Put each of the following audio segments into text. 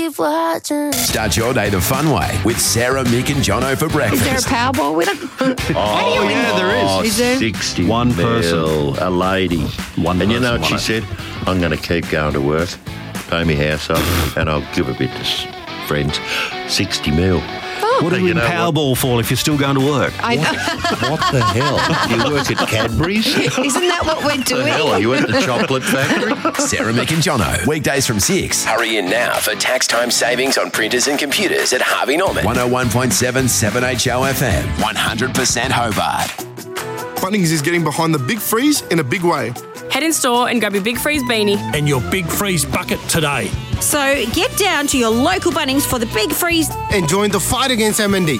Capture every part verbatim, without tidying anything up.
keep watching. Start your day the fun way with Sarah, Mick and Jono for breakfast. Is there a Powerball? We don't... Oh, yeah, there is. Oh, Is there? sixty One person. mil, a lady. One and you know person what she won it. said? I'm going to keep going to work, pay my house off, and I'll give a bit to s- friends. sixty mil. What do But you you win know Powerball for if you're still going to work? I know. What the hell? Do you work at Cadbury's? Isn't that what we're The doing? hell, are you at the chocolate factory? Sarah, Mick and Jono. Weekdays from six. Hurry in now for tax time savings on printers and computers at Harvey Norman. one oh one point seven seven H O F M. one hundred percent Hobart. Bunnings is getting behind the Big Freeze in a big way. Head in store and grab your Big Freeze beanie. And your Big Freeze bucket today. So get down to your local Bunnings for the Big Freeze. And join the fight against M and D.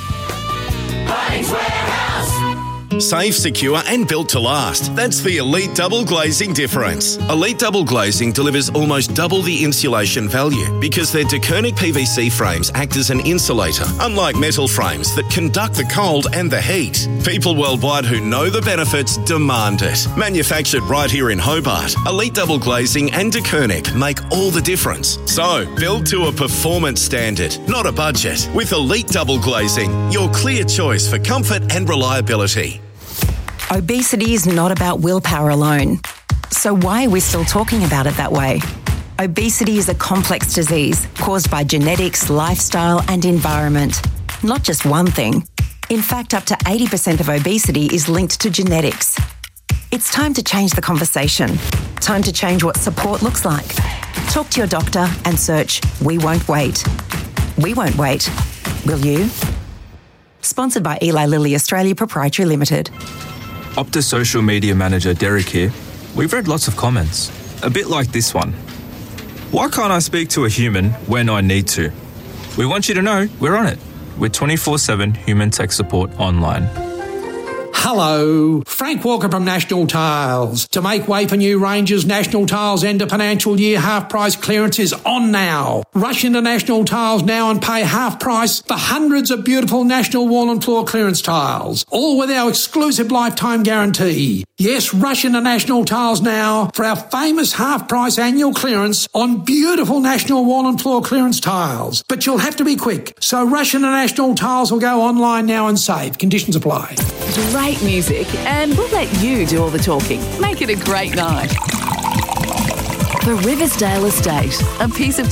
Safe, secure and built to last. That's the Elite Double Glazing difference. Elite Double Glazing delivers almost double the insulation value because their DeKernick P V C frames act as an insulator, unlike metal frames that conduct the cold and the heat. People worldwide who know the benefits demand it. Manufactured right here in Hobart, Elite Double Glazing and DeKernick make all the difference. So, build to a performance standard, not a budget. With Elite Double Glazing, your clear choice for comfort and reliability. Obesity is not about willpower alone. So why are we still talking about it that way? Obesity is a complex disease caused by genetics, lifestyle and environment. Not just one thing. In fact, up to eighty percent of obesity is linked to genetics. It's time to change the conversation. Time to change what support looks like. Talk to your doctor and search We Won't Wait. We won't wait. Will you? Sponsored by Eli Lilly Australia Proprietary Limited. Optus social media manager Derek here. We've read lots of comments, a bit like this one. Why can't I speak to a human when I need to? We want you to know we're on it with twenty-four seven human tech support online. Hello, Frank Walker from National Tiles. To make way for new ranges, National Tiles end of financial year half price clearance is on now. Rush into National Tiles now and pay half price for hundreds of beautiful National wall and floor clearance tiles, all with our exclusive lifetime guarantee. Yes, rush into National Tiles now for our famous half price annual clearance on beautiful National wall and floor clearance tiles. But you'll have to be quick, so rush into National Tiles or go online now and save. Conditions apply. Great music, and we'll let you do all the talking. Make it a great night. The Riversdale Estate, a piece of